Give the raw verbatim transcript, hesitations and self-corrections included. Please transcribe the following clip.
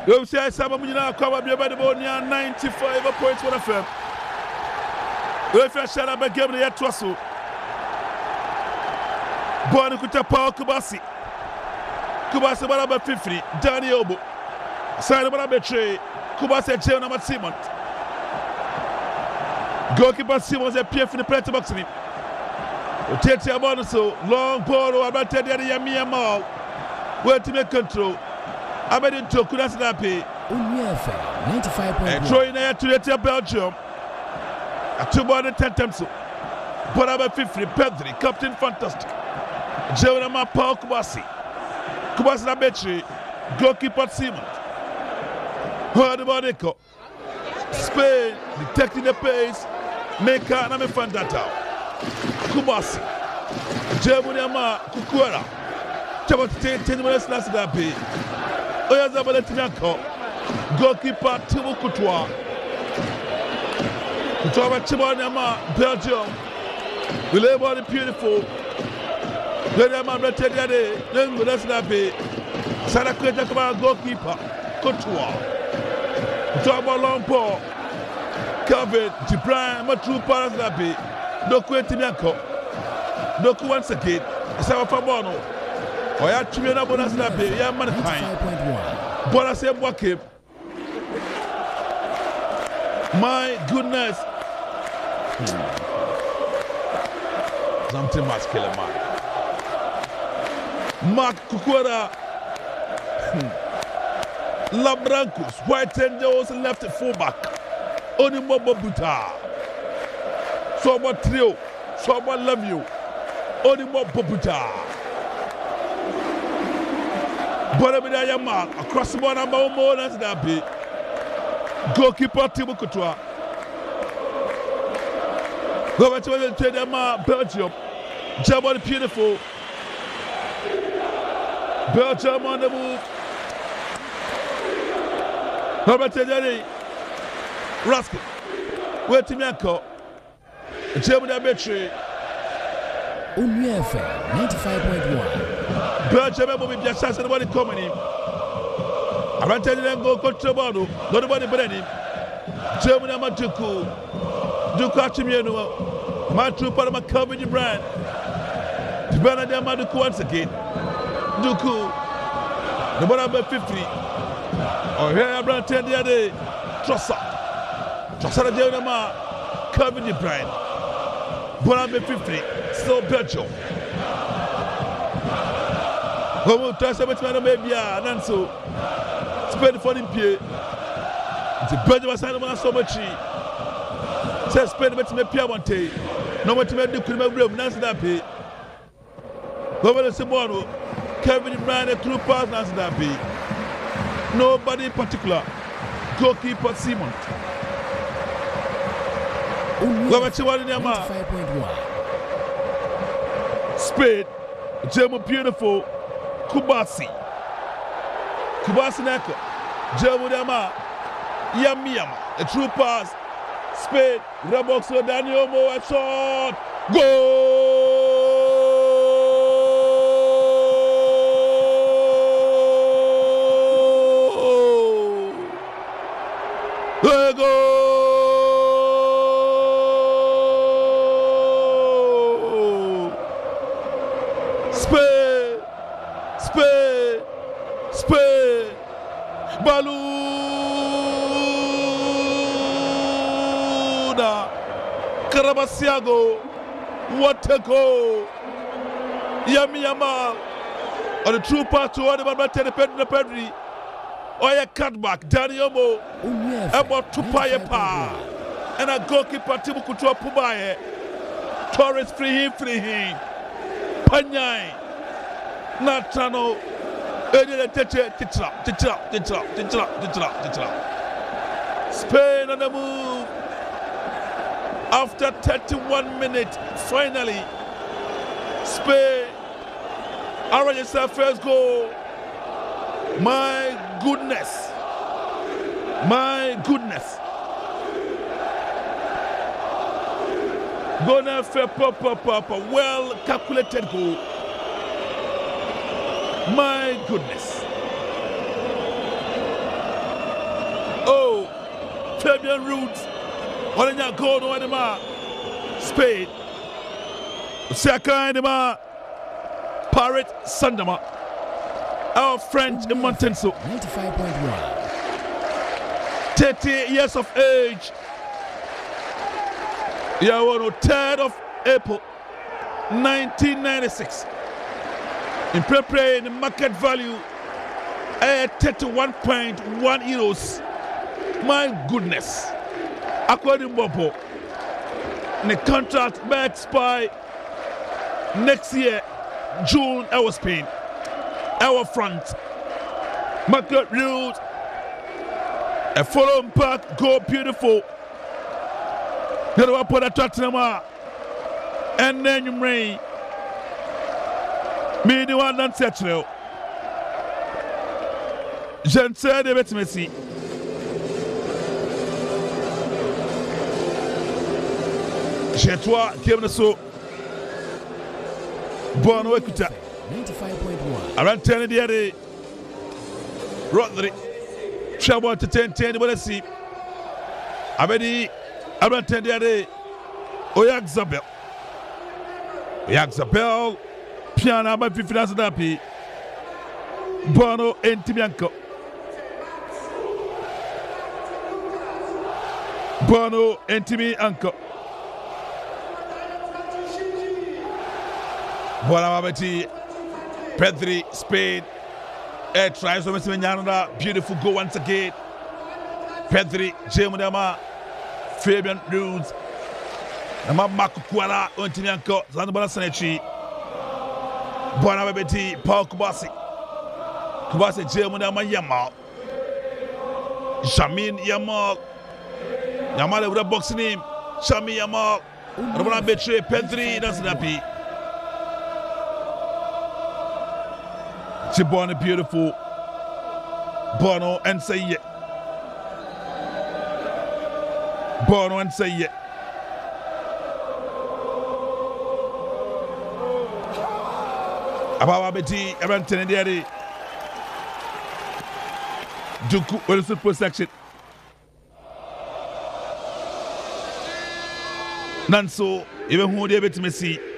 You say Saba Munina cover be about the ninety-five point one F M. If you shut up a game the Twasso. Born Kuta Paul Kubasi. Kubasi Baraba fifty, Danny Obo. Side Baraba Trey, Kubasi Jena Simon. Goalkeeper Simons a P F in the penalty box. Tete Abonoso, long ball about Teddy Yamia Mall. Where to make control. Abedin to Kunasnapi. ninety-five point one. Throwing there to the Belgium. A two ball and ten times. But about fifty, Pedri, Captain Fantastic. Jeonama Paul Kubasi. Kubasi Nabechi, goalkeeper Simon. Heard about Echo. Spain detecting the pace. Make a name fan data. Kubasi. Jeonama Kukuera. Chabot ten minutes last day. Oyazabale Tinako. Goalkeeper Thibaut Courtois. Courtois Chibonama, Belgium. We lay ball beautiful. Let them have rented the day. Then let's not be. Sada Kweta goalkeeper. Courtois. Courtois long ball. Calvin, Gibran, Matru Parasnabi. Doku Timiako. Doku once again. Sawa Fabono. Oya Chimena Bonasnabi. Ya mankind. But I say Wakim. My goodness. Hmm. Something must kill a man. Mark Kukwera. Labrancos, White Angels left fullback. Only Mobo Buta. So about trio. So about love you. Only Mobo Buta. Bonamida Yamal across the board number more than that be. Goalkeeper Thibaut Courtois. Go back to the trade Belgium. Germany beautiful. Belgium on the move. Go back to the Raskin. Where Timiako. Germany Betri. Only F M ninety-five point one. Belgium will be just as anybody coming in. I ran telling them go control Bono, nobody Brennan. Germany Matuku, Duku Achimiano, Matru Parama Calvin Brand. The Bernard Maduku once again. Duku, the Bonaba fifty. Oh, here I ran ten the other Trossa. Trossa Jonama, Calvin Brand. Bonaba fifty, still Belgium. Como traz a between maybe a Nanso. Spend for him pay. The Belgium was signing so much. Say spend between me pay one day. No more to make the cream of Nancy that pay. Over the Simono, Kevin Bryan a true pass Nancy that pay. Nobody in particular. Goalkeeper Simon. Over to one in the man. Spade. German beautiful. Kubasi. Kubasi Nako. Jermudama. Yamiyama. A true pass. Spade. Raboxo Daniel Mo. A shot. Goal! There go! Spade. Spade, Spade, Baluna, Karabasiago, what a goal! Yami Yamal on the true pass to one about the Pedri, or a cutback, Daniel Mo, about two pie pa, and a goalkeeper Thibaut Courtois Pubaye, Torres free him, free him, Panyai. Natano, Spain on the move. After thirty-one minutes, finally, Spain arranges their first goal. My goodness, my goodness. Gonna fair pop pop up a well calculated goal. My goodness. Fabian Ruiz on the goal no anymore Spain second anymore Paris Saint-Germain our French in Montenso ninety-five point one thirty years of age. Yeah, on third of April nineteen ninety-six. In preparing the market value at thirty-one point one euros. My goodness. According to Bobo, the contract may expire next year, June, our Spain, our France. Market rules. A following back, go beautiful. Get up on the Tottenham. And then you may. Me, the one that said to you. Je ne sais de bête Messi. Chez toi, qui aime le saut. Bon, écoute. ninety-five point one Around ten de Rodri. Trouble to ten ten, but let's see. Abedi, around ten de Oyarzabal. Oyarzabal. Piano by Fifinaz Dapi. Bono and Timianco. Bono and Timianco. Bono Abeti. Pedri, Spain. Air tries to miss Manana. Beautiful goal once again. Pedri, Jemudama. Fabian Ruiz. Nama Marco Kuala on Timianco. Zanabala Sanechi. Bono Abeti. Paul Kubasi. Kubasi Jemudama Yamal. Jamin Yamal. Yamal with a boxing name. Shami Yamal. Rabana Betray. Pedri. That's happy. Bono beautiful. Bono and say it. Bono and say it. Abawa Betty, around ten Daddy. Duku, what is the first section? Nanso, even who they bet me see.